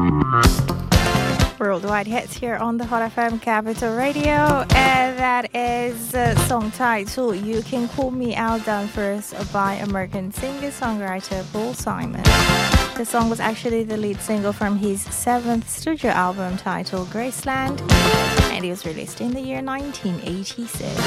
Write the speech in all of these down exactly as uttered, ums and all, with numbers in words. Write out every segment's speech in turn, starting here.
Worldwide hits here on the Hot F M Capital Radio, and that is a song titled You Can Call Me Out Done First by American singer-songwriter Paul Simon. The song was actually the lead single from his seventh studio album titled Graceland, and it was released in the year nineteen eighty-six.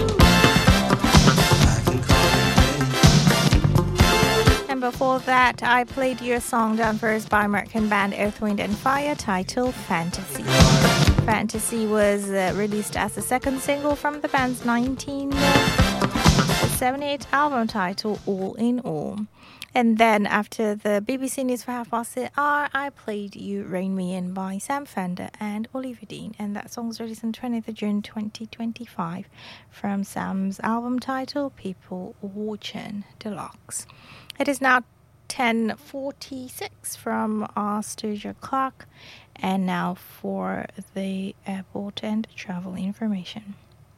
And before that, I played you a song done first by American band Earth, Wind and Fire titled Fantasy. Fantasy was uh, released as the second single from the band's nineteen seventy-eight album titled All in All. And then after the B B C News for half past the hour, I played you Rain Me In by Sam Fender and Olivia Dean. And that song was released on twentieth of June twenty twenty-five from Sam's album titled People Watching Deluxe. It is now ten forty-six from our studio clock, and now for the airport and travel information.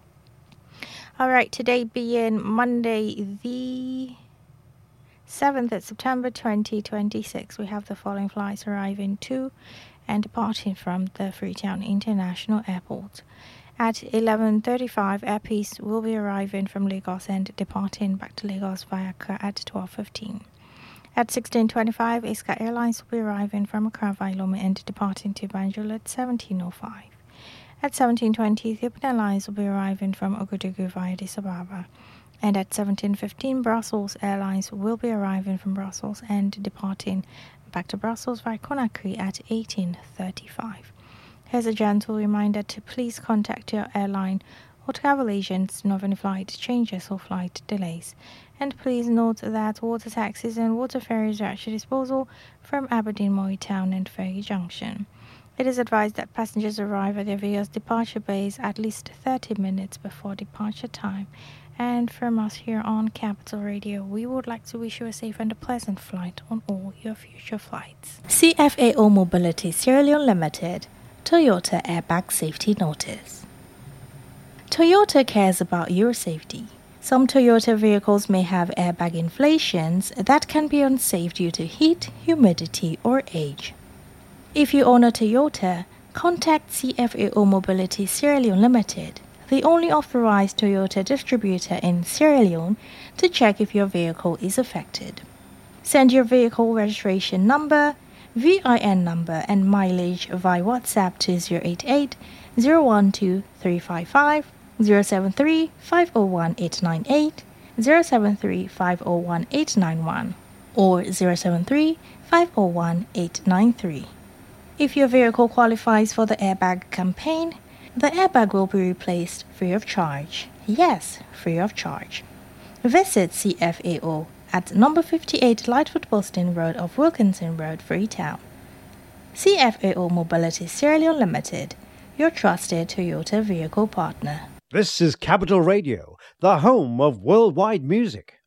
All right, today being Monday the seventh of September twenty twenty-six, we have the following flights arriving to and departing from the Freetown International Airport. At eleven thirty-five, Air Peace will be arriving from Lagos and departing back to Lagos via Accra at twelve fifteen. At sixteen twenty-five, Iska Airlines will be arriving from Accra via Lome and departing to Banjul at seventeen oh five. At seventeen twenty, Ethiopian Airlines will be arriving from Ouagadougou via Addis Ababa. And at seventeen fifteen, Brussels Airlines will be arriving from Brussels and departing back to Brussels via Conakry at eighteen thirty-five. Here's a gentle reminder to please contact your airline or travel agents to know of any flight changes or flight delays. And please note that water taxis and water ferries are at your disposal from Aberdeen, Moy Town and Ferry Junction. It is advised that passengers arrive at their various departure bays at least thirty minutes before departure time. And from us here on Capital Radio, we would like to wish you a safe and a pleasant flight on all your future flights. C F A O Mobility Sierra Leone Limited, Toyota Airbag Safety Notice. Toyota cares about your safety. Some Toyota vehicles may have airbag inflations that can be unsafe due to heat, humidity, or age. If you own a Toyota, contact C F A O Mobility Sierra Leone Limited, the only authorized Toyota distributor in Sierra Leone, to check if your vehicle is affected. Send your vehicle registration number, V I N number, and mileage via WhatsApp to zero eight eight, zero one two, three five five, zero seven three, five zero one, eight nine eight, zero seven three, five zero one, eight nine one, or zero seven three, five zero one, eight nine three. If your vehicle qualifies for the airbag campaign, the airbag will be replaced free of charge. Yes, free of charge. Visit C F A O at number fifty-eight Lightfoot Boston Road off Wilkinson Road, Freetown. C F A O Mobility Sierra Leone Limited, your trusted Toyota vehicle partner. This is Capital Radio, the home of worldwide music.